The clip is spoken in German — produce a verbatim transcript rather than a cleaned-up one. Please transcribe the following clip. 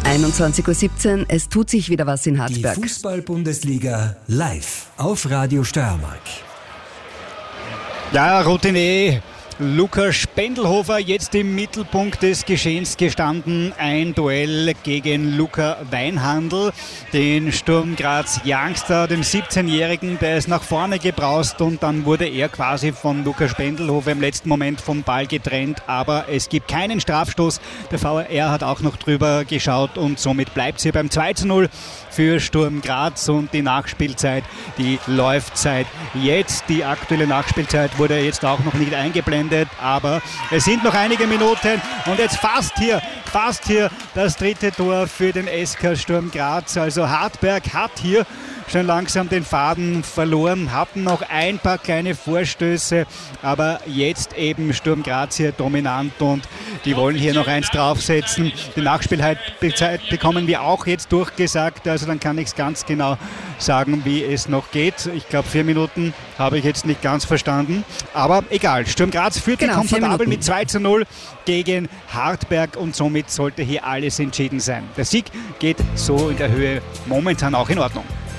einundzwanzig Uhr siebzehn, es tut sich wieder was in Hartberg. Die Fußball-Bundesliga live auf Radio Steiermark. Ja, Routinier Lukas Spendelhofer jetzt im Mittelpunkt des Geschehens gestanden. Ein Duell gegen Luca Weinhandl, den Sturm Graz Youngster, dem siebzehnjährigen, der ist nach vorne gebraust und dann wurde er quasi von Lukas Spendelhofer im letzten Moment vom Ball getrennt, aber es gibt keinen Strafstoß. Der V A R hat auch noch drüber geschaut und somit bleibt es hier beim zwei zu null für Sturm Graz und die Nachspielzeit, die läuft seit jetzt. Die aktuelle Nachspielzeit wurde jetzt auch noch nicht eingeblendet, aber es sind noch einige Minuten und jetzt fast hier, fast hier das dritte Tor für den S K Sturm Graz. Also Hartberg hat hier schon langsam den Faden verloren, hatten noch ein paar kleine Vorstöße, aber jetzt eben Sturm Graz hier dominant und die wollen hier noch eins draufsetzen. Die Nachspielzeit bekommen wir auch jetzt durchgesagt, also dann kann ich es ganz genau sagen, wie es noch geht. Ich glaube, vier Minuten habe ich jetzt nicht ganz verstanden, aber egal. Sturm Graz führt genau, komfortabel mit zwei zu null gegen Hartberg und somit sollte hier alles entschieden sein. Der Sieg geht so in der Höhe momentan auch in Ordnung.